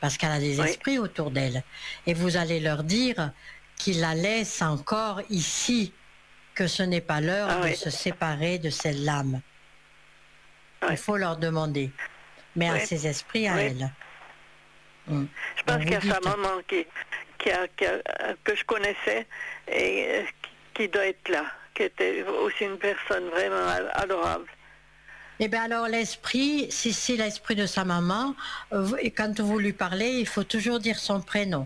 parce qu'elle a des esprits autour d'elle. Et vous allez leur dire qu'ils la laissent encore ici, que ce n'est pas l'heure de se séparer de cette lame. Il faut leur demander. Mais à ses esprits, à elle. Je pense qu'il y a sa maman que je connaissais et qui doit être là, qui était aussi une personne vraiment adorable. Eh bien alors l'esprit, si c'est l'esprit de sa maman, quand vous lui parlez, il faut toujours dire son prénom.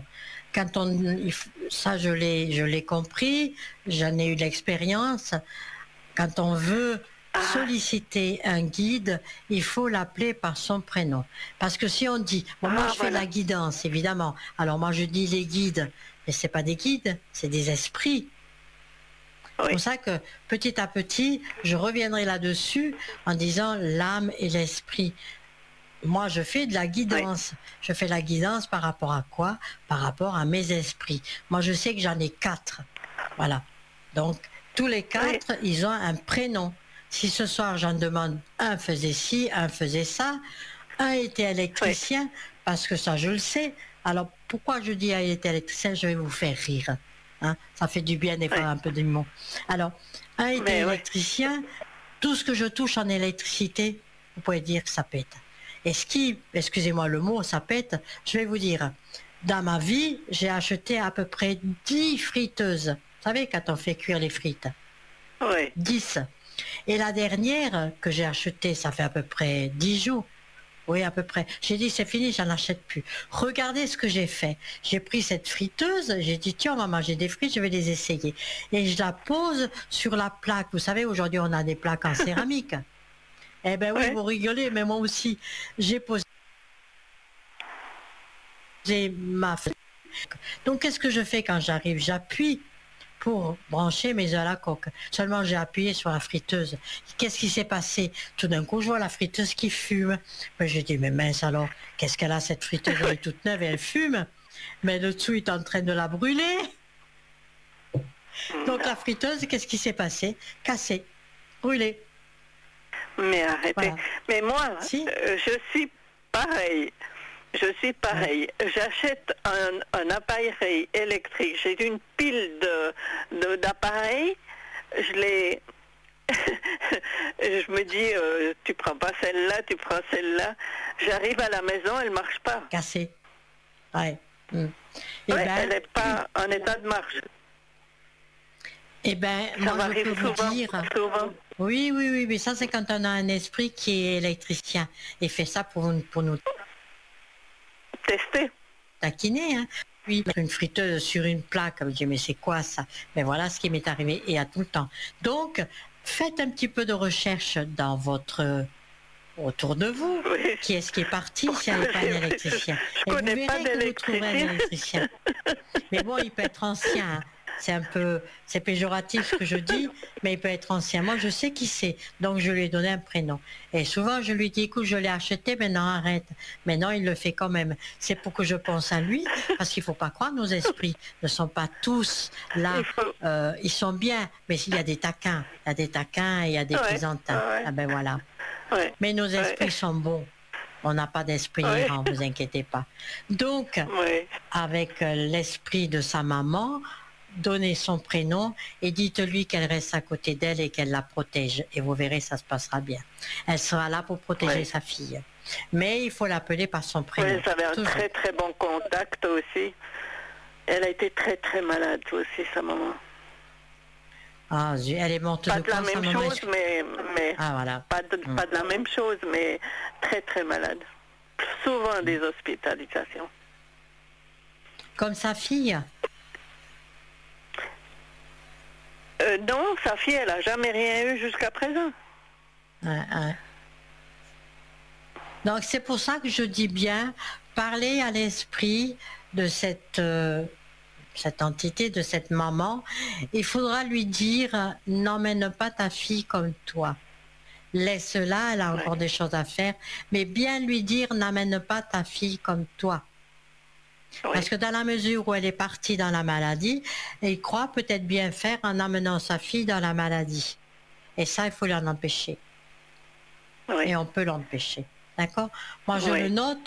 Ça je l'ai compris, j'en ai eu l'expérience. Quand on veut solliciter un guide, il faut l'appeler par son prénom. Parce que si on dit, moi je fais de la guidance, évidemment. Alors moi je dis les guides, mais c'est pas des guides, c'est des esprits. C'est pour ça que petit à petit, je reviendrai là-dessus en disant l'âme et l'esprit. Moi, je fais de la guidance. Je fais la guidance par rapport à quoi? Par rapport à mes esprits. Moi, je sais que j'en ai 4. Voilà. Donc, tous les 4, ils ont un prénom. Si ce soir, j'en demande un faisait ci, un faisait ça, un était électricien, parce que ça, je le sais. Alors, pourquoi je dis un était électricien? Je vais vous faire rire. Hein, ça fait du bien des fois un peu de mots. Alors, un était électricien, tout ce que je touche en électricité, vous pouvez dire que ça pète. Et ce qui, excusez-moi le mot, ça pète, je vais vous dire, dans ma vie, j'ai acheté à peu près 10 friteuses. Vous savez, quand on fait cuire les frites? 10. Et la dernière que j'ai achetée, ça fait à peu près 10 jours. Oui, à peu près. J'ai dit, c'est fini, j'en achète plus. Regardez ce que j'ai fait. J'ai pris cette friteuse, j'ai dit, tiens, on va manger des frites, je vais les essayer. Et je la pose sur la plaque. Vous savez, aujourd'hui, on a des plaques en céramique. Eh ben oui, vous rigolez, mais moi aussi. J'ai posé ma friteuse. Donc, qu'est-ce que je fais quand j'arrive? J'appuie pour brancher mes œufs à la coque. Seulement, j'ai appuyé sur la friteuse. Qu'est-ce qui s'est passé? Tout d'un coup, je vois la friteuse qui fume. J'ai dit, mais mince alors, qu'est-ce qu'elle a cette friteuse? Elle est toute neuve et elle fume. Mais le dessous est en train de la brûler. Donc la friteuse, qu'est-ce qui s'est passé? Cassée, brûlée. Mais arrêtez. Voilà. Mais moi, je suis pareil. Je suis pareil. J'achète un appareil électrique. J'ai une pile d'appareils. Je les... je me dis, tu prends pas celle-là, tu prends celle-là. J'arrive à la maison, elle marche pas. Cassée. Ouais. Elle n'est pas en état de marche. Eh bien, moi je peux vous dire... Oui, mais ça c'est quand on a un esprit qui est électricien et fait ça pour nous tester. Taquiner, hein. Puis mettre une friteuse sur une plaque, je dis mais c'est quoi ça? Mais voilà ce qui m'est arrivé et à tout le temps. Donc, faites un petit peu de recherche dans autour de vous. Qui est-ce qui est parti si elle n'est pas un électricien? Je connais pas d'électricien. Mais bon, il peut être ancien. C'est péjoratif ce que je dis, mais il peut être ancien. Moi, je sais qui c'est, donc je lui ai donné un prénom. Et souvent, je lui dis, écoute, je l'ai acheté, maintenant arrête. Mais non, il le fait quand même. C'est pour que je pense à lui, parce qu'il ne faut pas croire, nos esprits ne sont pas tous là. Ils sont bien, mais il y a des taquins. Il y a des taquins et il y a des plaisantins. Ah ben voilà. Mais nos esprits sont bons. On n'a pas d'esprit errant, ne vous inquiétez pas. Donc, avec l'esprit de sa maman, donnez son prénom et dites-lui qu'elle reste à côté d'elle et qu'elle la protège. Et vous verrez, ça se passera bien. Elle sera là pour protéger sa fille. Mais il faut l'appeler par son prénom. Oui, j'avais un très très bon contact aussi. Elle a été très très malade aussi, sa maman. Ah, elle est morte de la même chose, mais voilà. pas de la même chose, mais très très malade. Souvent des hospitalisations. Comme sa fille? Non, sa fille, elle n'a jamais rien eu jusqu'à présent. Donc c'est pour ça que je dis bien, parler à l'esprit de cette entité, de cette maman. Il faudra lui dire, n'emmène pas ta fille comme toi. Laisse-la, elle a encore des choses à faire, mais bien lui dire, n'amène pas ta fille comme toi. Parce que dans la mesure où elle est partie dans la maladie, il croit peut-être bien faire en amenant sa fille dans la maladie. Et ça, il faut l'en empêcher. Et on peut l'empêcher. D'accord? Moi, je le note.